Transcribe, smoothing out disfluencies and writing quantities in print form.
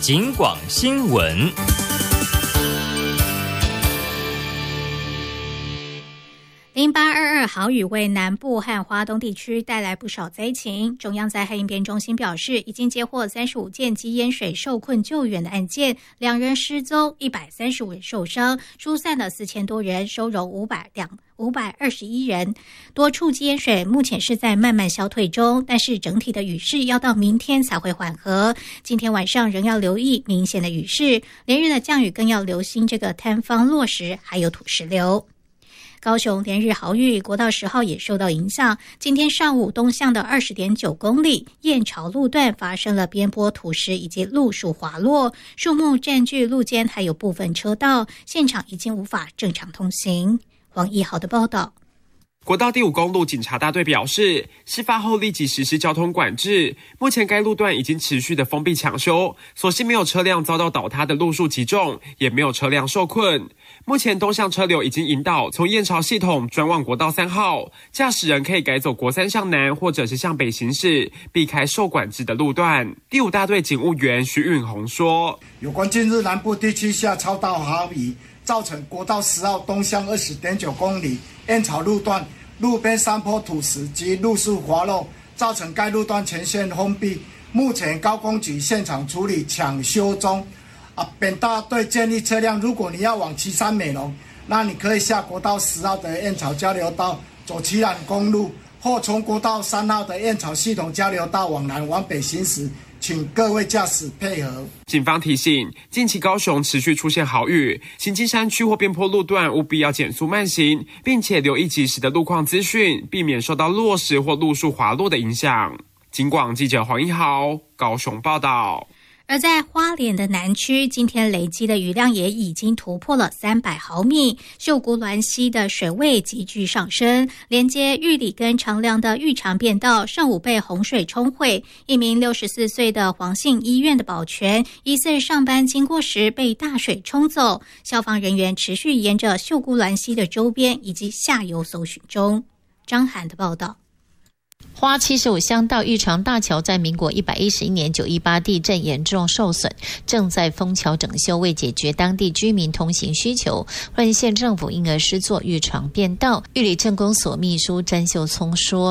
警广新闻。 0822豪雨为南部和华东地区带来不少灾情。中央灾害应变中心表示，已经接获35件积淹水受困救援的案件，2人失踪，135人受伤，疏散了4000多人，收容521人。多处积淹水目前是在慢慢消退中，但是整体的雨势要到明天才会缓和。今天晚上仍要留意明显的雨势，连日的降雨更要留心这个坍方落石还有土石流。高雄连日豪雨，国道10号也受到影响。今天上午东向的20.9公里燕巢路段发生了边坡土石以及路树滑落，树木占据路肩，还有部分车道，现场已经无法正常通行。王一豪的报道。 国道第5公路警察大队表示，事发后立即实施交通管制，目前该路段已经持续的封闭抢修，所幸没有车辆遭到倒塌的路树击中，也没有车辆受困。目前东向车流已经引导从燕巢系统转往国道3号，驾驶人可以改走国3向南或者是向北行驶，避开受管制的路段。第5大队警务员徐允宏说， 有关近日南部地区下超大豪雨，造成国道10号东向20.9公里燕巢路段路边山坡土石及路树滑落，造成该路段全线封闭。目前高工局现场处理抢修中。本大队建议车辆，如果你要往旗山美浓，那你可以下国道10号的燕巢交流道走旗兰公路，或从国道3号的燕巢系统交流道往南往北行驶。请各位驾驶配合。 警方提醒，近期高雄持续出现豪雨，行经山区或边坡路段务必要减速慢行，并且留意及时的路况资讯，避免受到落石或路树滑落的影响。警广记者黄一豪高雄报道。 而在花莲的南区，今天累积的雨量也已经突破了300毫米，秀姑峦溪的水位急剧上升，连接玉里跟长良的玉长便道上午被洪水冲毁，一名64岁的黄姓医院的保全疑似上班经过时被大水冲走，消防人员持续沿着秀姑峦溪的周边以及下游搜寻中。张涵的报道。 花75乡道玉长大桥在民国111年918地震严重受损，正在封桥整修，为解决当地居民通行需求，花莲县政府因而施作玉长便道。玉里镇公所秘书詹秀聪说，